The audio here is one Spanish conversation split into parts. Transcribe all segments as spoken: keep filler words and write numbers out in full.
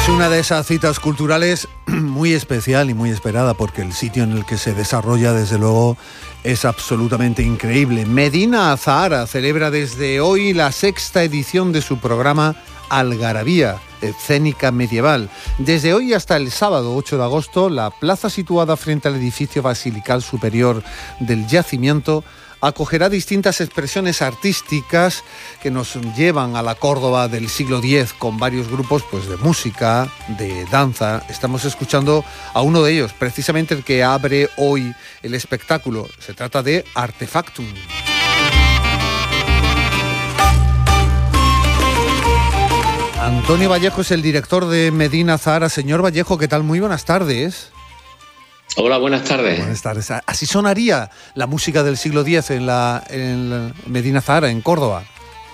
Es una de esas citas culturales muy especial y muy esperada, porque el sitio en el que se desarrolla, desde luego, es absolutamente increíble. Medina Azahara celebra desde hoy la sexta edición de su programa Algarabía, escénica medieval. Desde hoy hasta el sábado ocho de agosto, la plaza situada frente al edificio basilical superior del yacimiento acogerá distintas expresiones artísticas que nos llevan a la Córdoba del siglo diez, con varios grupos pues, de música, de danza. Estamos escuchando a uno de ellos, precisamente el que abre hoy el espectáculo. Se trata de Artefactum. Antonio Vallejo es el director de Medina Azahara. Señor Vallejo, ¿qué tal? Muy buenas tardes. Hola, buenas tardes. Buenas tardes. Así sonaría la música del siglo diez en la, en la Medina Azahara, en Córdoba.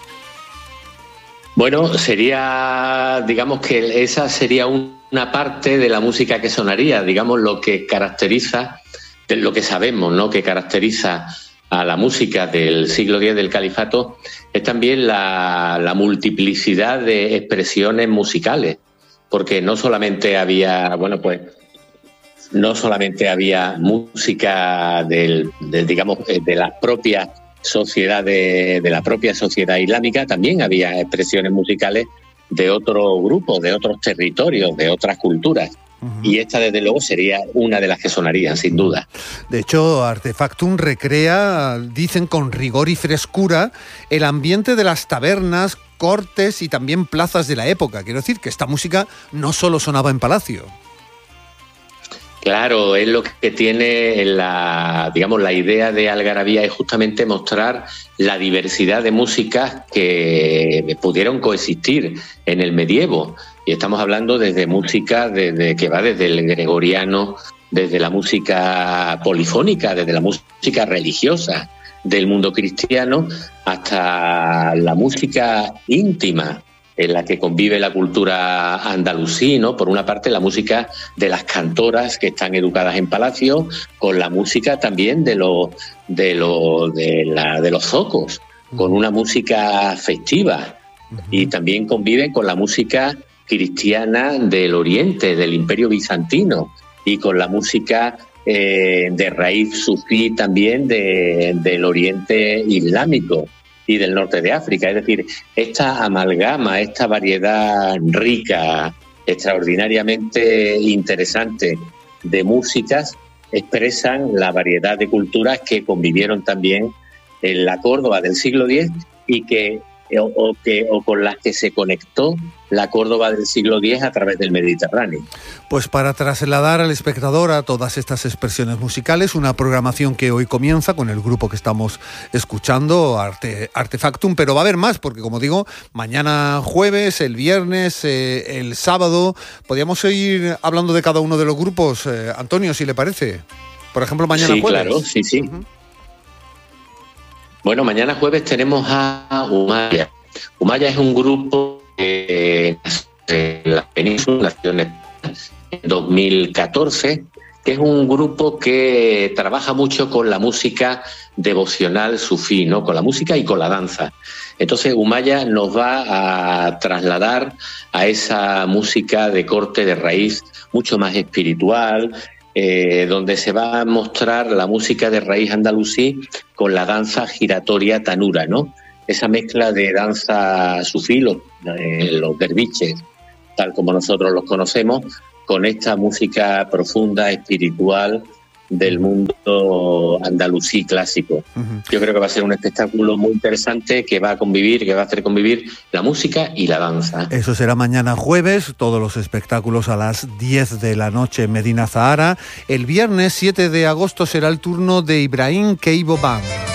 Bueno, sería, digamos que esa sería una parte de la música que sonaría, digamos lo que caracteriza, de lo que sabemos, ¿no? Que caracteriza a la música del siglo diez del Califato es también la, la multiplicidad de expresiones musicales, porque no solamente había, bueno, pues no solamente había música del, del digamos de las propias sociedades, de la propia sociedad islámica, también había expresiones musicales de otros grupos, de otros territorios, de otras culturas. Uh-huh. Y esta, desde luego, sería una de las que sonarían, sin duda. De hecho, Artefactum recrea, dicen con rigor y frescura, el ambiente de las tabernas, cortes y también plazas de la época. Quiero decir que esta música no solo sonaba en palacio. Claro, es lo que tiene la, digamos, la idea de Algarabía, es justamente mostrar la diversidad de músicas que pudieron coexistir en el medievo. Y estamos hablando desde música desde, que va desde el gregoriano, desde la música polifónica, desde la música religiosa del mundo cristiano, hasta la música íntima, en la que convive la cultura andalusí, ¿no? Por una parte, la música de las cantoras que están educadas en palacio, con la música también de los de los de la de los zocos, con una música festiva, y también convive con la música cristiana del Oriente, del Imperio Bizantino, y con la música eh, de raíz sufí también de, del Oriente Islámico y del norte de África. Es decir, esta amalgama, esta variedad rica, extraordinariamente interesante de músicas, expresan la variedad de culturas que convivieron también en la Córdoba del siglo diez y que o, o que o con las que se conectó la Córdoba del siglo diez a través del Mediterráneo. Pues para trasladar al espectador a todas estas expresiones musicales, una programación que hoy comienza con el grupo que estamos escuchando, Arte, Artefactum, pero va a haber más, porque como digo, mañana jueves, el viernes, eh, el sábado, podríamos ir hablando de cada uno de los grupos, eh, Antonio, si le parece. Por ejemplo, mañana sí, jueves. Claro, sí, sí. Uh-huh. Bueno, mañana jueves tenemos a Umaya. Umaya es un grupo que eh, en la península nació en dos mil catorce, que es un grupo que trabaja mucho con la música devocional sufí, ¿no? Con la música y con la danza. Entonces Umaya nos va a trasladar a esa música de corte de raíz mucho más espiritual, Eh, donde se va a mostrar la música de raíz andalusí con la danza giratoria tanura, ¿no? Esa mezcla de danza sufí, los, eh, los derviches, tal como nosotros los conocemos, con esta música profunda, espiritual del mundo andalusí clásico. Uh-huh. Yo creo que va a ser un espectáculo muy interesante que va a convivir, que va a hacer convivir la música y la danza. Eso será mañana jueves, todos los espectáculos a las diez de la noche en Medina Azahara. El viernes siete de agosto será el turno de Ibrahim Keibo Band.